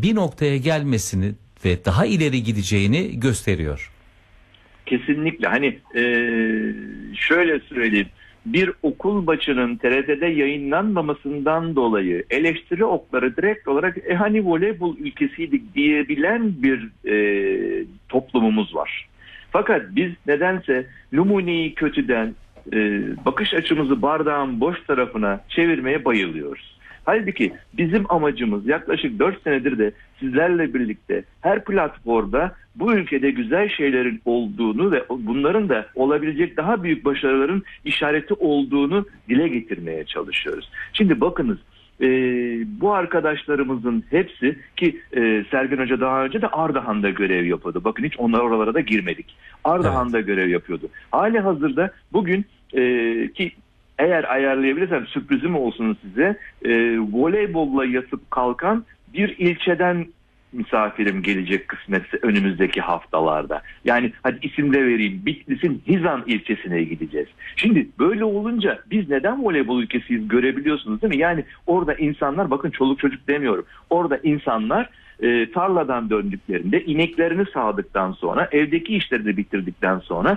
bir noktaya gelmesini ve daha ileri gideceğini gösteriyor. Kesinlikle. Hani şöyle söyleyeyim. Bir okul maçının TRT'de yayınlanmamasından dolayı eleştiri okları direkt olarak hani voleybol ülkesiydik diyebilen bir toplumumuz var. Fakat biz nedense numuneyi kötüden bakış açımızı bardağın boş tarafına çevirmeye bayılıyoruz. Halbuki bizim amacımız yaklaşık 4 senedir de sizlerle birlikte her platformda bu ülkede güzel şeylerin olduğunu ve bunların da olabilecek daha büyük başarıların işareti olduğunu dile getirmeye çalışıyoruz. Şimdi bakınız, bu arkadaşlarımızın hepsi ki Sergen Hoca daha önce de Ardahan'da görev yapıyordu. Bakın hiç oralara da girmedik. Ardahan'da görev yapıyordu. Hali hazırda bugün ki eğer ayarlayabilirsem sürprizim olsun size, voleybolla yatıp kalkan bir ilçeden misafirim gelecek kısmetse önümüzdeki haftalarda. Yani hadi isim de vereyim, Bitlis'in Hizan ilçesine gideceğiz. Şimdi böyle olunca biz neden voleybol ülkesiyiz görebiliyorsunuz değil mi? Yani orada insanlar, bakın çoluk çocuk demiyorum, orada insanlar tarladan döndüklerinde ineklerini sağdıktan sonra, evdeki işleri de bitirdikten sonra,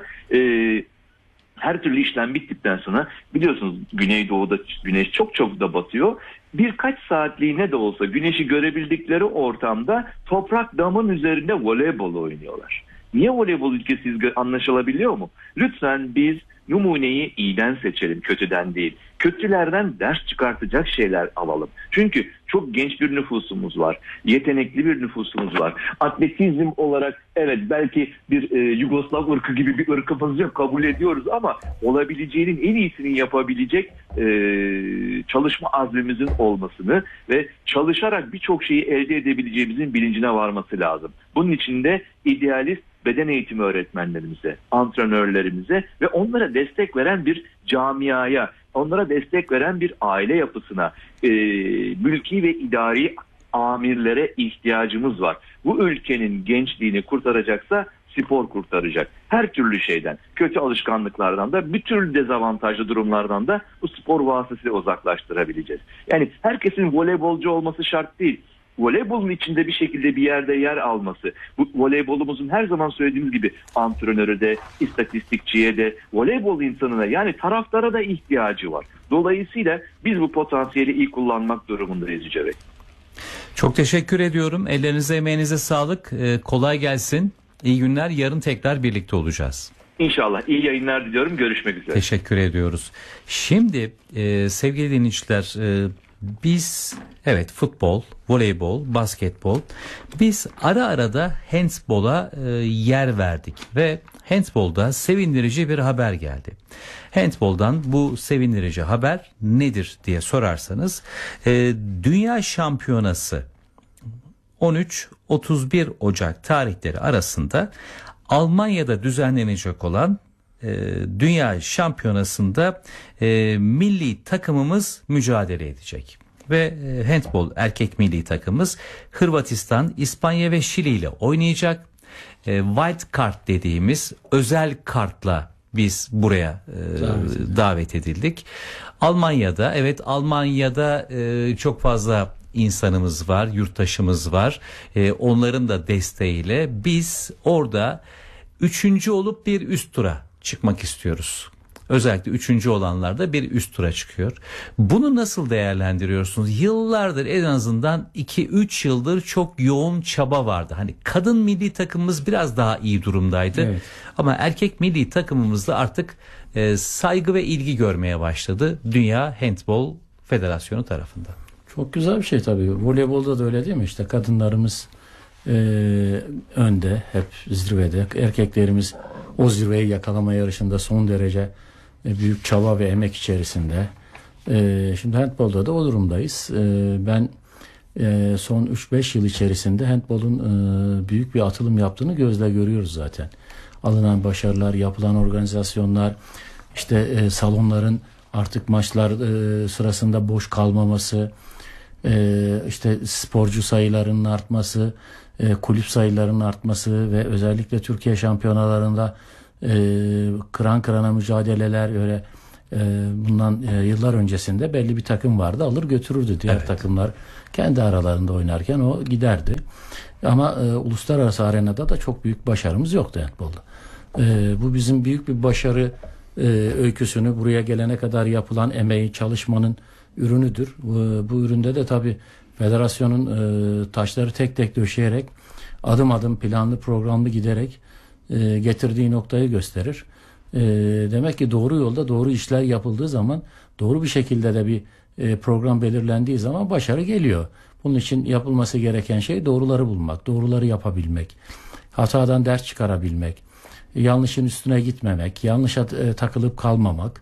her türlü işlem bittikten sonra, biliyorsunuz Güneydoğu'da güneş çok da batıyor. Birkaç saatliğine de olsa güneşi görebildikleri ortamda toprak damın üzerinde voleybol oynuyorlar. Niye voleybol ülkesiyiz anlaşılabiliyor mu? Lütfen biz numuneyi iyiden seçelim, kötüden değil. Kötülerden ders çıkartacak şeyler alalım. Çünkü çok genç bir nüfusumuz var. Yetenekli bir nüfusumuz var. Atletizm olarak evet belki bir Yugoslav ırkı gibi bir ırkımız yok, kabul ediyoruz ama olabileceğinin en iyisini yapabilecek çalışma azmimizin olmasını ve çalışarak birçok şeyi elde edebileceğimizin bilincine varması lazım. Bunun için de idealist beden eğitimi öğretmenlerimize, antrenörlerimize ve onlara destek veren bir camiaya, onlara destek veren bir aile yapısına, mülki ve idari amirlere ihtiyacımız var. Bu ülkenin gençliğini kurtaracaksa spor kurtaracak. Her türlü şeyden, kötü alışkanlıklardan da, bir türlü dezavantajlı durumlardan da bu spor vasıtasıyla uzaklaştırabileceğiz. Yani herkesin voleybolcu olması şart değil. Voleybolun içinde bir şekilde bir yerde yer alması, bu voleybolumuzun her zaman söylediğimiz gibi antrenörü de, istatistikçiye de, voleybol insanına yani taraftara da ihtiyacı var. Dolayısıyla biz bu potansiyeli iyi kullanmak durumundayız Yüce Bey. Çok teşekkür ediyorum. Ellerinize, emeğinize sağlık. Kolay gelsin. İyi günler. Yarın tekrar birlikte olacağız. İnşallah. İyi yayınlar diliyorum. Görüşmek üzere. Teşekkür ediyoruz. Şimdi sevgili dinleyiciler, biz evet futbol, voleybol, basketbol, biz ara da handbola yer verdik ve handbolda sevindirici bir haber geldi. Handboldan bu sevindirici haber nedir diye sorarsanız, Dünya Şampiyonası 13-31 Ocak tarihleri arasında Almanya'da düzenlenecek olan Dünya Şampiyonası'nda milli takımımız mücadele edecek. Ve handbol erkek milli takımımız Hırvatistan, İspanya ve Şili ile oynayacak. White card dediğimiz özel kartla biz buraya davet edildik. Almanya'da çok fazla insanımız var, yurttaşımız var. Onların da desteğiyle biz orada 3. olup bir üst tura çıkmak istiyoruz. Özellikle 3. olanlar da bir üst tura çıkıyor. Bunu nasıl değerlendiriyorsunuz? Yıllardır, en azından 2-3 yıldır çok yoğun çaba vardı. Hani kadın milli takımımız biraz daha iyi durumdaydı. Evet. Ama erkek milli takımımızda artık saygı ve ilgi görmeye başladı Dünya Handbol Federasyonu tarafından. Çok güzel bir şey tabii. Voleybolda da öyle değil mi? İşte kadınlarımız önde, hep zirvede. Erkeklerimiz o zirveyi yakalama yarışında son derece büyük çaba ve emek içerisinde. Şimdi handbolda da o durumdayız. Ben son 3-5 yıl içerisinde handbolun büyük bir atılım yaptığını gözle görüyoruz zaten. Alınan başarılar, yapılan organizasyonlar, işte salonların artık maçlar sırasında boş kalmaması, işte sporcu sayılarının artması, kulüp sayılarının artması ve özellikle Türkiye şampiyonalarında kıran kırana mücadeleler, öyle Bundan yıllar öncesinde belli bir takım vardı, alır götürürdü. Diğer takımlar kendi aralarında oynarken o giderdi. Ama uluslararası arenada da çok büyük başarımız yoktu handbolda. Bu bizim büyük bir başarı öyküsünü, buraya gelene kadar yapılan emeği, çalışmanın ürünüdür. Bu üründe de tabii federasyonun taşları tek tek döşeyerek, adım adım planlı programlı giderek getirdiği noktayı gösterir. Demek ki doğru yolda doğru işler yapıldığı zaman, doğru bir şekilde de bir program belirlendiği zaman başarı geliyor. Bunun için yapılması gereken şey doğruları bulmak, doğruları yapabilmek, hatadan ders çıkarabilmek, yanlışın üstüne gitmemek, yanlışa takılıp kalmamak,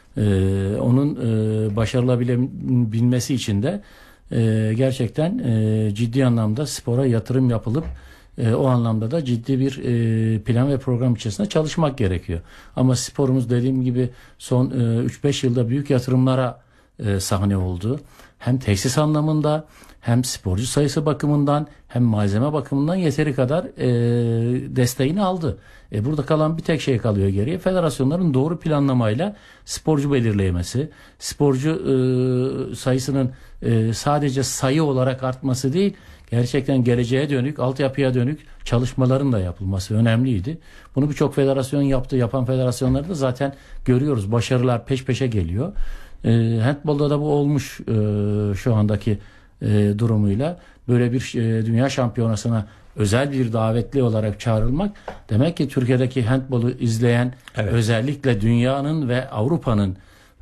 onun başarılabilmesi için de gerçekten ciddi anlamda spora yatırım yapılıp o anlamda da ciddi bir plan ve program içerisinde çalışmak gerekiyor. Ama sporumuz dediğim gibi son 3-5 yılda büyük yatırımlara sahne oldu. Hem tesis anlamında, hem sporcu sayısı bakımından, hem malzeme bakımından yeteri kadar desteğini aldı. Burada kalan bir tek şey kalıyor geriye. Federasyonların doğru planlamayla sporcu belirlemesi, sporcu sayısının sadece sayı olarak artması değil, gerçekten geleceğe dönük, altyapıya dönük çalışmaların da yapılması önemliydi. Bunu birçok federasyon yaptı. Yapan federasyonları da zaten görüyoruz. Başarılar peş peşe geliyor. Handbolda da bu olmuş şu andaki durumuyla. Böyle bir dünya şampiyonasına özel bir davetli olarak çağrılmak demek ki Türkiye'deki handbolu izleyen, özellikle dünyanın ve Avrupa'nın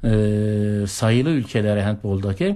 sayılı ülkeleri handboldaki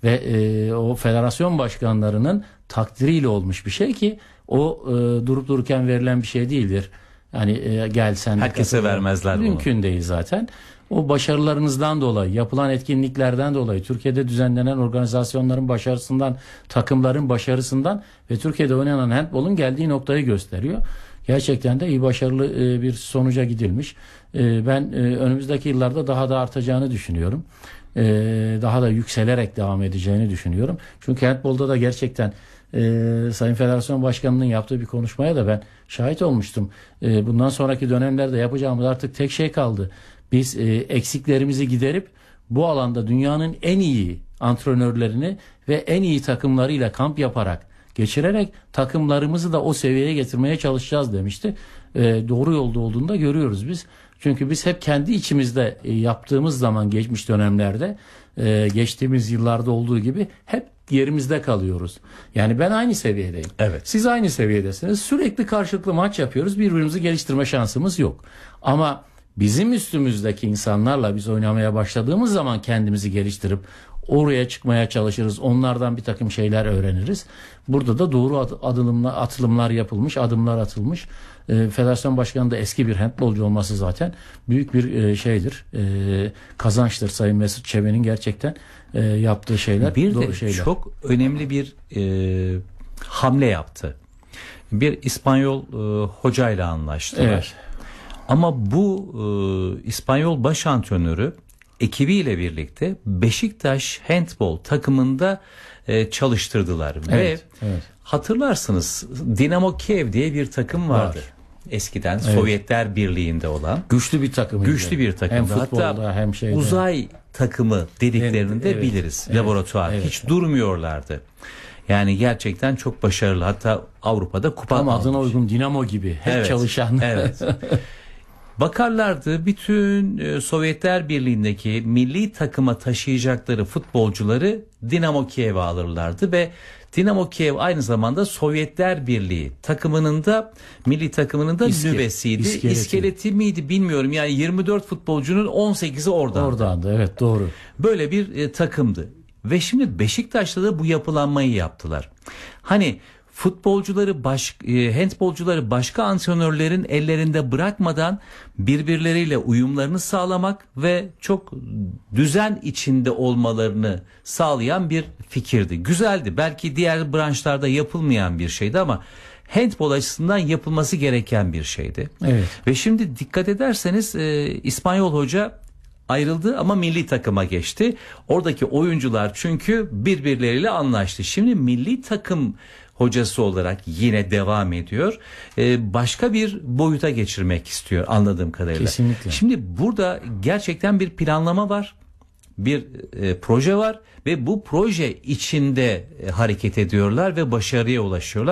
ve o federasyon başkanlarının takdiriyle olmuş bir şey ki o durup dururken verilen bir şey değildir. Yani gel sen de herkese katıl. Vermezler bunu. Mümkün değil zaten. O başarılarınızdan dolayı, yapılan etkinliklerden dolayı, Türkiye'de düzenlenen organizasyonların başarısından, takımların başarısından ve Türkiye'de oynanan handbolun geldiği noktayı gösteriyor. Gerçekten de iyi, başarılı bir sonuca gidilmiş. Ben önümüzdeki yıllarda daha da artacağını düşünüyorum. Daha da yükselerek devam edeceğini düşünüyorum. Çünkü handbolda da gerçekten Sayın Federasyon Başkanı'nın yaptığı bir konuşmaya da ben şahit olmuştum. Bundan sonraki dönemlerde yapacağımız artık tek şey kaldı. Biz eksiklerimizi giderip bu alanda dünyanın en iyi antrenörlerini ve en iyi takımlarıyla kamp yaparak, geçirerek takımlarımızı da o seviyeye getirmeye çalışacağız demişti. Doğru yolda olduğunu da görüyoruz biz. Çünkü biz hep kendi içimizde yaptığımız zaman geçmiş dönemlerde, geçtiğimiz yıllarda olduğu gibi hep yerimizde kalıyoruz. Yani ben aynı seviyedeyim. Evet. Siz aynı seviyedesiniz. Sürekli karşılıklı maç yapıyoruz. Birbirimizi geliştirme şansımız yok. Ama bizim üstümüzdeki insanlarla biz oynamaya başladığımız zaman kendimizi geliştirip oraya çıkmaya çalışırız. Onlardan bir takım şeyler öğreniriz. Burada da doğru atılımlar yapılmış, adımlar atılmış. Federasyon Başkanı da eski bir handbolcu olması zaten büyük bir şeydir. Kazançtır Sayın Mesut Çeben'in gerçekten yaptığı şeyler. Bir doğru de şeyler. çok önemli bir hamle yaptı. Bir İspanyol hocayla anlaştılar. Evet. Ama bu İspanyol baş antrenörü ekibiyle birlikte Beşiktaş handbol takımında çalıştırdılar. Evet, Ve evet. hatırlarsınız Dinamo Kiev diye bir takım vardı. Var. Eskiden Sovyetler Birliği'nde olan. Güçlü bir takım. Güçlü bir takım. Hem futbolda hatta hem şeyde. uzay takımı dediklerini de Evet, biliriz. evet, Laboratuvar. evet. Hiç durmuyorlardı. Yani gerçekten çok başarılı. Hatta Avrupa'da kupa Tam almış. adına uygun Dinamo gibi. Hep Evet, çalışan. Evet. Bakarlardı bütün Sovyetler Birliği'ndeki milli takıma taşıyacakları futbolcuları Dinamo Kiev'e alırlardı ve Dinamo Kiev aynı zamanda Sovyetler Birliği takımının da milli takımının da nüvesiydi. İskeleti miydi bilmiyorum. Yani 24 futbolcunun 18'i oradan. Oradandı, evet, doğru. Böyle bir takımdı. Ve şimdi Beşiktaş'ta da bu yapılanmayı yaptılar. Hani futbolcuları, handbolcuları başka antrenörlerin ellerinde bırakmadan birbirleriyle uyumlarını sağlamak ve çok düzen içinde olmalarını sağlayan bir fikirdi. Güzeldi. Belki diğer branşlarda yapılmayan bir şeydi ama handbol açısından yapılması gereken bir şeydi. Evet. Ve şimdi dikkat ederseniz İspanyol hoca ayrıldı ama milli takıma geçti. Oradaki oyuncular çünkü birbirleriyle anlaştı. Şimdi milli takım hocası olarak yine devam ediyor. Başka bir boyuta geçirmek istiyor anladığım kadarıyla. Kesinlikle. Şimdi burada gerçekten bir planlama var. Bir proje var ve bu proje içinde hareket ediyorlar ve başarıya ulaşıyorlar.